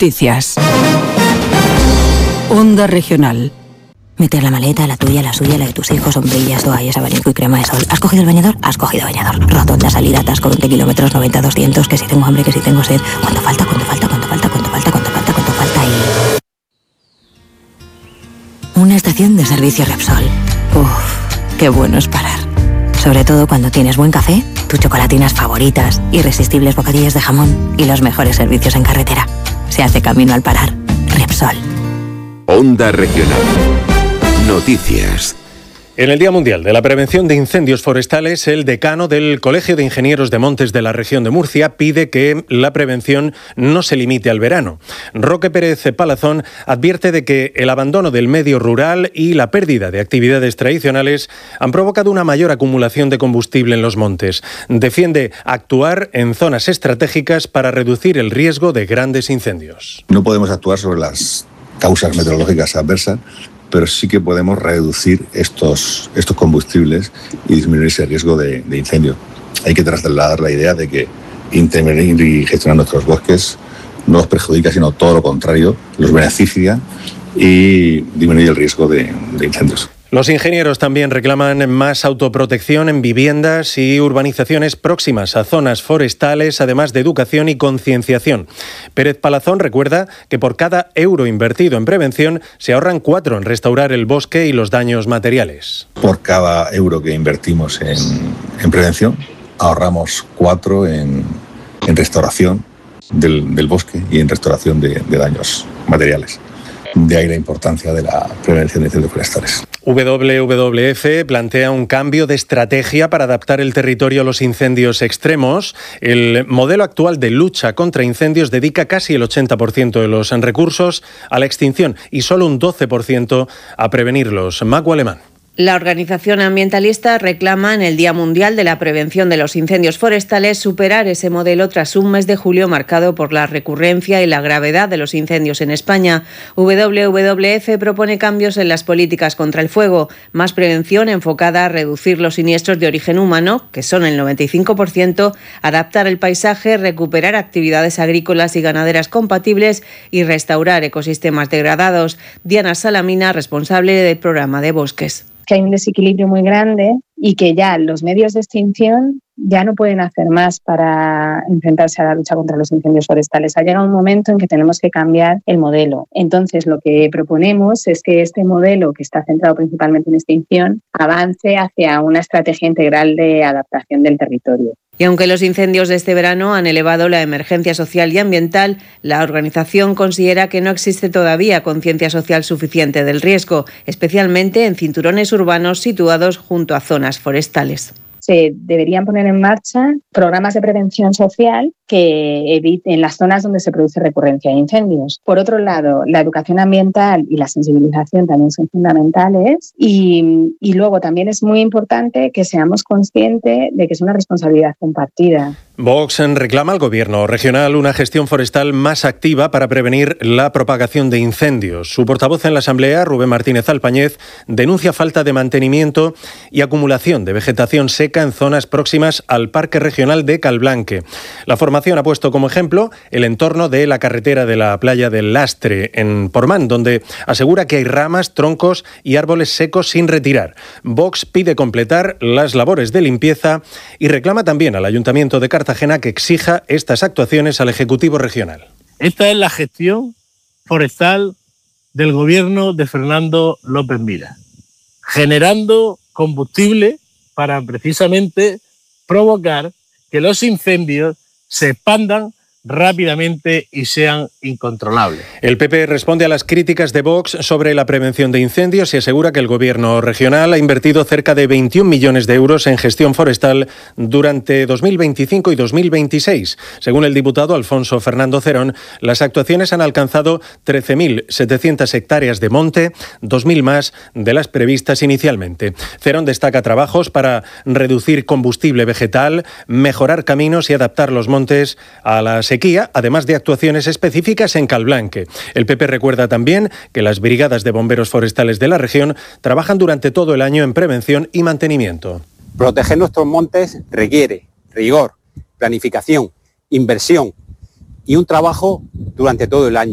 Noticias. Onda Regional. Meter la maleta, la tuya, la suya, la de tus hijos, sombrillas, toallas, abanico y crema de sol. ¿Has cogido el bañador? Has cogido bañador. Rotonda, salida, atasco, 20 kilómetros, 90, 200, que si tengo hambre, que si tengo sed. ¿Cuánto falta? Una estación de servicio Repsol. Uf, qué bueno es parar. Sobre todo cuando tienes buen café, tus chocolatinas favoritas, irresistibles bocadillos de jamón y los mejores servicios en carretera. Se hace camino al parar. Repsol. Onda Regional. Noticias. En el Día Mundial de la Prevención de Incendios Forestales, el decano del Colegio de Ingenieros de Montes de la región de Murcia pide que la prevención no se limite al verano. Roque Pérez Palazón advierte de que el abandono del medio rural y la pérdida de actividades tradicionales han provocado una mayor acumulación de combustible en los montes. Defiende actuar en zonas estratégicas para reducir el riesgo de grandes incendios. No podemos actuar sobre las causas meteorológicas adversas, pero sí que podemos reducir estos combustibles y disminuir ese riesgo de incendio. Hay que trasladar la idea de que intervenir y gestionar nuestros bosques no los perjudica, sino todo lo contrario, los beneficia y disminuye el riesgo de incendios. Los ingenieros también reclaman más autoprotección en viviendas y urbanizaciones próximas a zonas forestales, además de educación y concienciación. Pérez Palazón recuerda que por cada euro invertido en prevención se ahorran 4 en restaurar el bosque y los daños materiales. Por cada euro que invertimos en prevención, ahorramos 4 en restauración del bosque y en restauración de daños materiales. De ahí la importancia de la prevención de incendios forestales. WWF plantea un cambio de estrategia para adaptar el territorio a los incendios extremos. El modelo actual de lucha contra incendios dedica casi el 80% de los recursos a la extinción y solo un 12% a prevenirlos. Macu Alemán. La organización ambientalista reclama en el Día Mundial de la Prevención de los Incendios Forestales superar ese modelo tras un mes de julio marcado por la recurrencia y la gravedad de los incendios en España. WWF propone cambios en las políticas contra el fuego, más prevención enfocada a reducir los siniestros de origen humano, que son el 95%, adaptar el paisaje, recuperar actividades agrícolas y ganaderas compatibles y restaurar ecosistemas degradados. Diana Salamina, responsable del programa de bosques. Que hay un desequilibrio muy grande y que ya los medios de extinción ya no pueden hacer más para enfrentarse a la lucha contra los incendios forestales. Ha llegado un momento en que tenemos que cambiar el modelo. Entonces, lo que proponemos es que este modelo, que está centrado principalmente en extinción, avance hacia una estrategia integral de adaptación del territorio. Y aunque los incendios de este verano han elevado la emergencia social y ambiental, la organización considera que no existe todavía conciencia social suficiente del riesgo, especialmente en cinturones urbanos situados junto a zonas forestales. Se deberían poner en marcha programas de prevención social que eviten las zonas donde se produce recurrencia de incendios. Por otro lado, la educación ambiental y la sensibilización también son fundamentales y luego también es muy importante que seamos conscientes de que es una responsabilidad compartida. Vox reclama al Gobierno regional una gestión forestal más activa para prevenir la propagación de incendios. Su portavoz en la Asamblea, Rubén Martínez Alpañez, denuncia falta de mantenimiento y acumulación de vegetación seca en zonas próximas al Parque Regional de Calblanque. La formación ha puesto como ejemplo el entorno de la carretera de la playa del Lastre, en Portmán, donde asegura que hay ramas, troncos y árboles secos sin retirar. Vox pide completar las labores de limpieza y reclama también al Ayuntamiento de Cartagena que exija estas actuaciones al Ejecutivo Regional. Esta es la gestión forestal del gobierno de Fernando López Miras, generando combustible para precisamente provocar que los incendios se expandan rápidamente y sean incontrolables. El PP responde a las críticas de Vox sobre la prevención de incendios y asegura que el Gobierno regional ha invertido cerca de 21 millones de euros en gestión forestal durante 2025 y 2026. Según el diputado Alfonso Fernando Cerón, las actuaciones han alcanzado 13.700 hectáreas de monte, 2.000 más de las previstas inicialmente. Cerón destaca trabajos para reducir combustible vegetal, mejorar caminos y adaptar los montes a la sequía, además de actuaciones específicas en Calblanque. El PP recuerda también que las brigadas de bomberos forestales de la región trabajan durante todo el año en prevención y mantenimiento. Proteger nuestros montes requiere rigor, planificación, inversión y un trabajo durante todo el año.